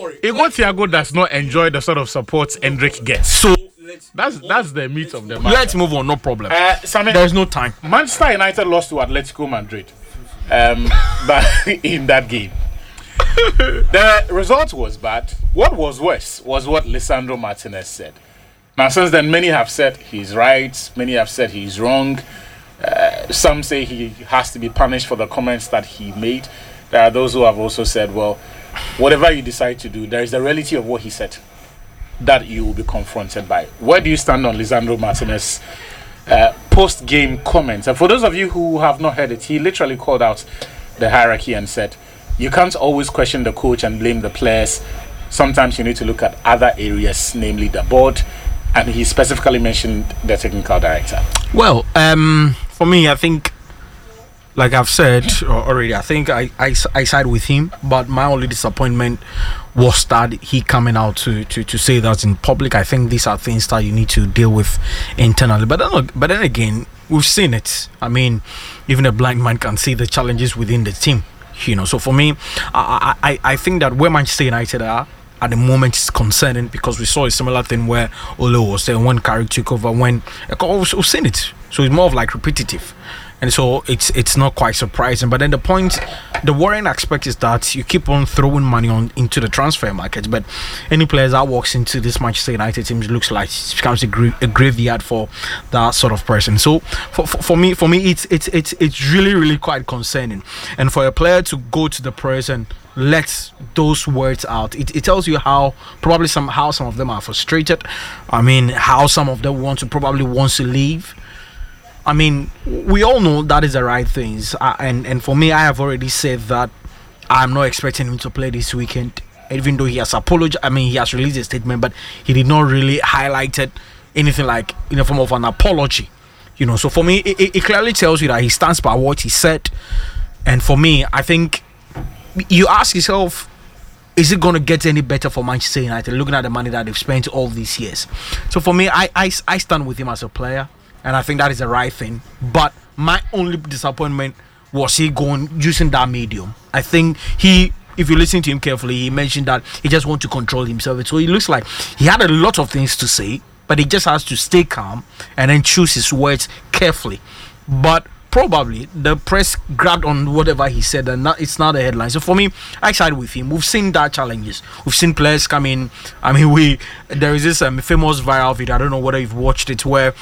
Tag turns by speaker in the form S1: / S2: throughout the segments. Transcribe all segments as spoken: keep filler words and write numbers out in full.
S1: Igor Thiago does not enjoy the sort of support Endrick gets. So that's that's the meat of the matter.
S2: Let's move on, no problem.
S1: Uh, Sammy,
S2: There's no time.
S1: Manchester United lost to Atletico Madrid um, but in that game. The result was bad. What was worse was what Lisandro Martinez said. Now, since then, many have said he's right, many have said he's wrong. Uh, some say he has to be punished for the comments that he made. There are those who have also said, well, whatever you decide to do, there is the reality of what he said that you will be confronted by. Where do you stand on Lisandro Martinez uh, post-game comments? And for those of you who have not heard it, he literally called out the hierarchy and said, you can't always question the coach and blame the players. Sometimes you need to look at other areas, namely the board. And he specifically mentioned the technical director.
S2: Well, um, for me, I think, like I've said already, I think I, I, I side with him. But my only disappointment was that he coming out to, to, to say that in public. I think these are things that you need to deal with internally. But then, but then again, we've seen it. I mean, even a blind man can see the challenges within the team. You know, so for me, I, I, I think that where Manchester United are at the moment is concerning, because we saw a similar thing where Ole was there when Carrick took over, when we've seen it. So it's more of like repetitive, and so it's it's not quite surprising. But then the point, the worrying aspect is that you keep on throwing money on into the transfer market, but any players that walks into this Manchester United team, it looks like it becomes a, gra- a graveyard for that sort of person. So for, for, for me, for me, it's it's it's it's really really quite concerning. And for a player to go to the press and let those words out, it, it tells you how probably some how some of them are frustrated. I mean, how some of them want to probably wants to leave. I mean, we all know that is the right things, uh, and and for me, I have already said that I'm not expecting him to play this weekend, even though he has apologized. I mean, he has released a statement, but he did not really highlighted anything like in the form of an apology, you know. So for me, it, it clearly tells you that he stands by what he said. And for me, I think you ask yourself, is it going to get any better for Manchester United looking at the money that they've spent all these years? So for me, I I, I stand with him as a player. And I think that is the right thing. But my only disappointment was he going using that medium. I think he, if you listen to him carefully, he mentioned that he just wants to control himself. So it looks like he had a lot of things to say, but he just has to stay calm and then choose his words carefully. But probably the press grabbed on whatever he said, and not, it's not a headline. So for me, I side with him. We've seen that challenges. We've seen players come in. I mean, we there is this um, famous viral video. I don't know whether you've watched it, where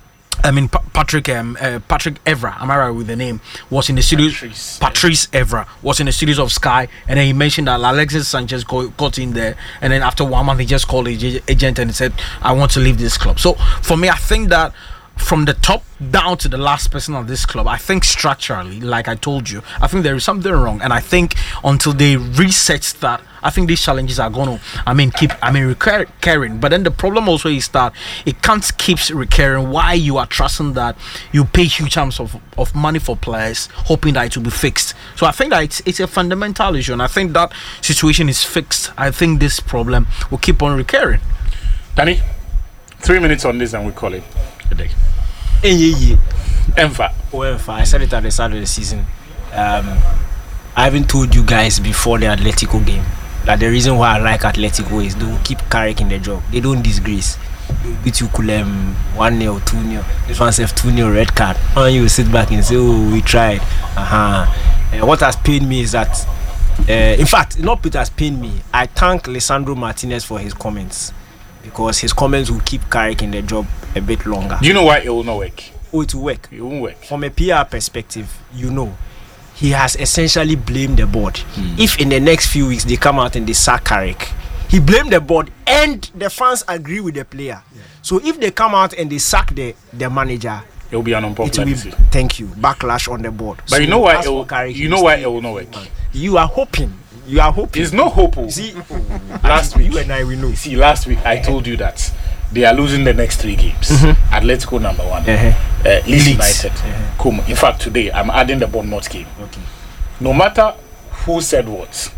S2: I mean, pa- Patrick um, uh, Patrick Evra, am I right with the name, was in the studios.
S1: Patrice,
S2: Patrice Evra was in the studios of Sky, and then he mentioned that Alexis Sanchez go, got in there, and then after one month he just called his agent and said, I want to leave this club. So for me, I think that from the top down to the last person of this club, I think structurally, like I told you, I think there is something wrong, and I think until they reset that, I think these challenges are going to, I mean, keep, I mean, recurring. But then the problem also is that it can't keep recurring. Why you are trusting that you pay huge amounts of, of money for players, hoping that it will be fixed. So I think that it's, it's a fundamental issue, and I think that situation is fixed. I think this problem will keep on recurring.
S1: Danny, three minutes on this and we call it a day.
S3: Hey, yeah, yeah.
S1: Enfa.
S3: Oh, Enfa. I said it at the start of the season. Um, I haven't told you guys before the Atletico game that the reason why I like Atletico is they will keep Carrick in the job. They don't disgrace. They will beat you Kulem one nil, two nil. This one says two nil red card. And you will sit back and say, oh, we tried. Uh-huh. Uh, what has pained me is that, uh, in fact, not it has pained me. I thank Lisandro Martinez for his comments, because his comments will keep Carrick in the job a bit longer.
S1: Do you know why it will not work?
S3: Oh, it will work.
S1: It won't work.
S3: From a P R perspective, you know, he has essentially blamed the board. Hmm. If in the next few weeks they come out and they sack Carrick, he blamed the board and the fans agree with the player. Yeah. So if they come out and they sack the, the manager,
S1: it will be an unpopular decision.
S3: Thank you. Backlash on the board.
S1: But so you know why it will, Carrick, you know why it will not work?
S3: You are hoping. You are hoping.
S1: It's no hope.
S3: See,
S1: last week,
S3: you and I, we know.
S1: See, last week I told you that they are losing the next three games. Mm-hmm. Atletico number one, uh-huh. uh, Leeds United. Uh-huh. Come. In fact, today I'm adding the Bournemouth game. Okay. No matter who said what,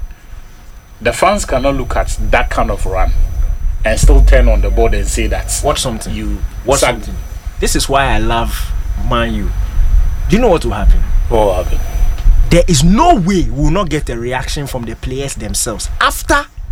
S1: the fans cannot look at that kind of run and still turn on the board and say that.
S3: What something?
S1: You
S3: what something? This is why I love Man U. Do you know what will happen?
S1: What will happen?
S3: There is no way we will not get a reaction from the players themselves after